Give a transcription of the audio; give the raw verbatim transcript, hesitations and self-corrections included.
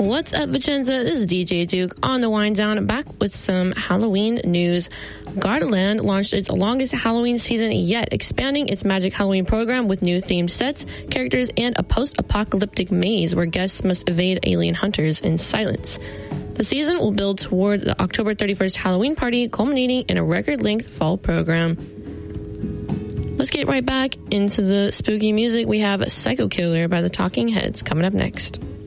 What's up, Vicenza? This is D J Duke on the Wind Down, back with some Halloween news. Gardaland launched its longest Halloween season yet, expanding its Magic Halloween program with new themed sets, characters, and a post-apocalyptic maze where guests must evade alien hunters in silence. The season will build toward the October thirty-first Halloween party, culminating in a record-length fall program. Let's get right back into the spooky music. We have Psycho Killer by the Talking Heads coming up next.